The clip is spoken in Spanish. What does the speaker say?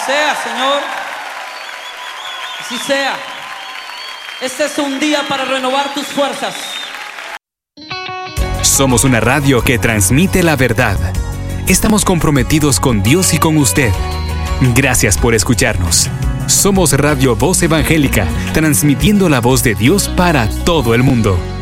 sea, Señor. Así sea. Este es un día para renovar tus fuerzas. Somos una radio que transmite la verdad. Estamos comprometidos con Dios y con usted. Gracias por escucharnos. Somos Radio Voz Evangélica, transmitiendo la voz de Dios para todo el mundo.